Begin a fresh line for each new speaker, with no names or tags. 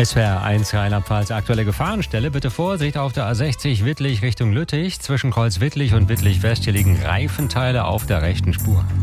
SWR 1 Rheinland-Pfalz, aktuelle Gefahrenstelle. Bitte Vorsicht auf der A60 Wittlich Richtung Lüttich. Zwischen Kreuz Wittlich und Wittlich West hier liegen Reifenteile auf der rechten Spur.